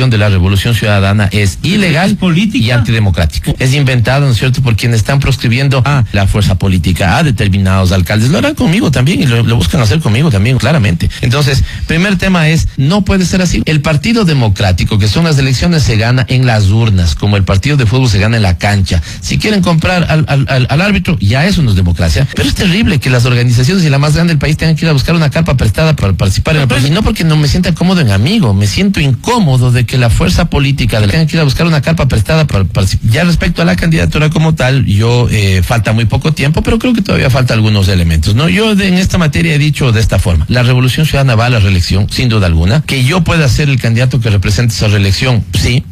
versión de la Revolución Ciudadana es ilegal y antidemocrática. Es inventado, ¿no es cierto?, por quienes están proscribiendo a la fuerza política, a determinados alcaldes. Lo harán conmigo también y lo buscan hacer conmigo también, claramente. Entonces, primer tema es, no puede ser así. El partido democrático, que son las elecciones, se gana en las urnas, como el partido de fútbol se gana en la cancha. Si quieren comprar al árbitro, ya eso no es democracia. Pero es terrible que las organizaciones y la más grande del país tengan que ir a buscar una carpa prestada para participar en el proceso. Y no porque no me sienta cómodo en amigo, me siento incómodo de que la fuerza política tenga que ir a buscar una carpa prestada para participar. Ya respecto a la candidatura como tal, yo falta muy poco tiempo, pero creo que todavía falta algunos elementos, ¿no? Yo en esta materia he dicho de esta forma: la Revolución Ciudadana va a la reelección, sin duda alguna. Que yo pueda ser el candidato que represente esa reelección, sí,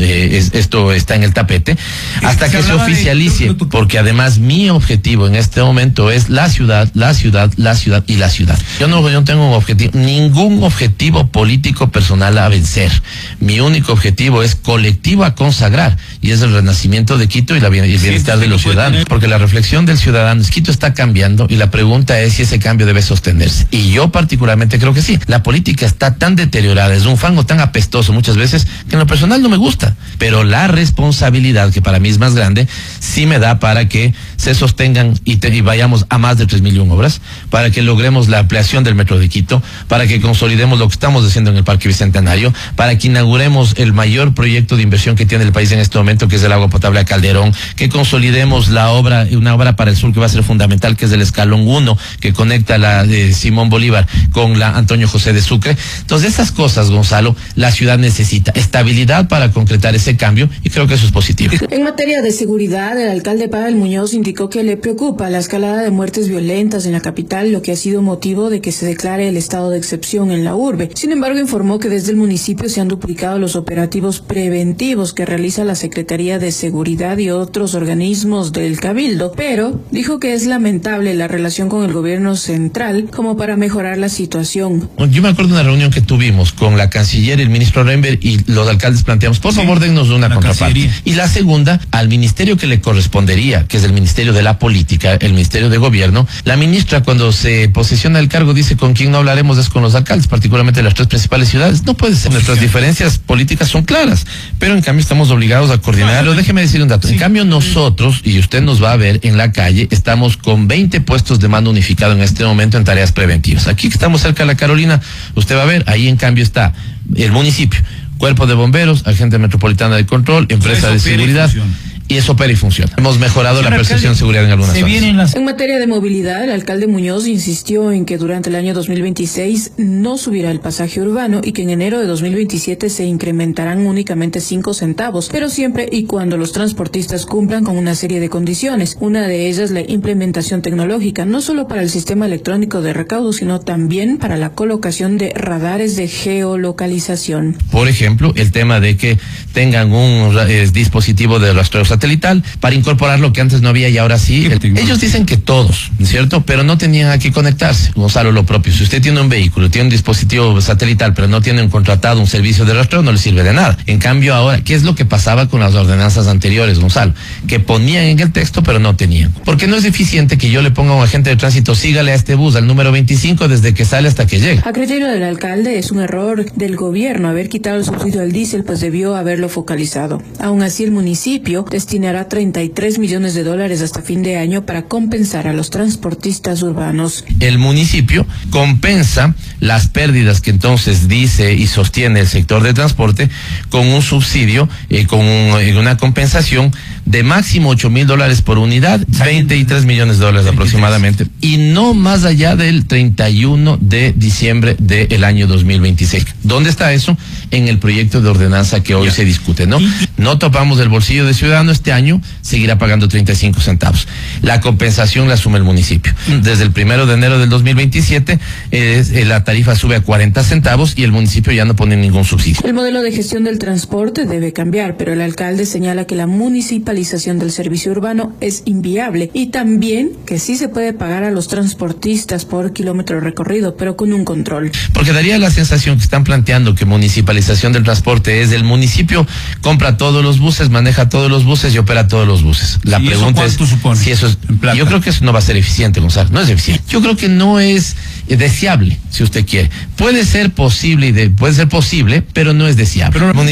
esto está en el tapete, hasta que se oficialice, porque además mi objetivo en este momento es la ciudad y la ciudad. Yo no tengo un objetivo, ningún objetivo político personal a vencer. Mi único objetivo es colectivo a consagrar, y es el renacimiento de Quito y el bienestar de los ciudadanos, porque la reflexión del ciudadano es: Quito está cambiando, y la pregunta es si ese cambio debe sostenerse. Y yo particularmente creo que sí. La política está tan deteriorada, es un fango tan apestoso muchas veces, que en lo personal no me gusta, pero la responsabilidad, que para mí es más grande, sí me da para que se sostengan y vayamos a más de 3.000.000 obras, para que logremos la ampliación del metro de Quito, para que consolidemos lo que estamos haciendo en el Parque Bicentenario, para que inauguremos el mayor proyecto de inversión que tiene el país en este momento, que es el agua potable a Calderón, que consolidemos una obra para el sur que va a ser fundamental, que es el escalón 1, que conecta la Simón Bolívar con la Antonio José de Sucre. Entonces, esas cosas, Gonzalo, la ciudad necesita estabilidad para concretar ese cambio, y creo que eso es positivo. En materia de seguridad, el alcalde Pavel Muñoz indicó que le preocupa la escalada de muertes violentas en la capital, lo que ha sido motivo de que se declare el estado de excepción en la urbe. Sin embargo, informó que desde el municipio se han duplicado los operativos preventivos que realiza la Secretaría de Seguridad y otros organismos del Cabildo, pero dijo que es lamentable la relación con el gobierno central como para mejorar la situación. Yo me acuerdo de una reunión que tuvimos con la canciller y el ministro Rember, y los alcaldes planteamos: por favor, dennos una contraparte. Y la segunda, al ministerio que le correspondería, que es el Ministerio de la Política, el Ministerio de Gobierno. La ministra, cuando se posesiona el cargo, dice: con quién no hablaremos es con los alcaldes, particularmente de las 3 principales ciudades. No puede ser. Nuestras diferencias políticas son claras, pero en cambio estamos obligados a coordinarlo. Déjeme decir un dato. En cambio, nosotros, y usted nos va a ver en la calle, estamos con 20 puestos de mando unificado en este momento en tareas preventivas. Aquí que estamos cerca de la Carolina, usted va a ver, ahí en cambio está el municipio, Cuerpo de Bomberos, Agente Metropolitana de Control, Empresa de Seguridad. Y eso opera y funciona. Hemos mejorado la percepción de seguridad en algunas zonas. En materia de movilidad, el alcalde Muñoz insistió en que durante el año 2026 no subirá el pasaje urbano, y que en enero de 2027 se incrementarán únicamente 5 centavos, pero siempre y cuando los transportistas cumplan con una serie de condiciones. Una de ellas, la implementación tecnológica, no solo para el sistema electrónico de recaudo, sino también para la colocación de radares de geolocalización. Por ejemplo, el tema de que tengan un dispositivo de rastreo satelital para incorporar lo que antes no había y ahora sí. Ellos dicen que todos, ¿cierto? Pero no tenían a qué conectarse. Gonzalo, lo propio. Si usted tiene un vehículo, tiene un dispositivo satelital, pero no tiene contratado un servicio de rastreo, no le sirve de nada. En cambio ahora, ¿qué es lo que pasaba con las ordenanzas anteriores, Gonzalo? Que ponían en el texto, pero no tenían. Porque no es eficiente que yo le ponga a un agente de tránsito: sígale a este bus, al número 25, desde que sale hasta que llega. A criterio del alcalde, es un error del gobierno haber quitado el subsidio al diésel, pues debió haberlo focalizado. Aún así, el municipio destinará $33 millones hasta fin de año para compensar a los transportistas urbanos. El municipio compensa las pérdidas que entonces dice y sostiene el sector de transporte con un subsidio, con una compensación de máximo $8.000 por unidad, $23 millones aproximadamente, y no más allá del 31 de diciembre del año 2026. ¿Dónde está eso? En el proyecto de ordenanza que hoy se discute, ¿no? No topamos el bolsillo de ciudadano este año, seguirá pagando 35 centavos. La compensación la asume el municipio. Desde el 1 de enero del 2027, la tarifa sube a 40 centavos y el municipio ya no pone ningún subsidio. El modelo de gestión del transporte debe cambiar, pero el alcalde señala que la municipalización del servicio urbano es inviable, y también que sí se puede pagar a los transportistas por kilómetro recorrido, pero con un control. Porque daría la sensación que están planteando que municipalización del transporte es el municipio compra todos los buses, maneja todos los buses y opera todos los buses. La pregunta es si eso es. Yo creo que eso no va a ser eficiente, Gonzalo. No es eficiente. Yo creo que no es deseable, si usted quiere. Puede ser posible, pero no es deseable.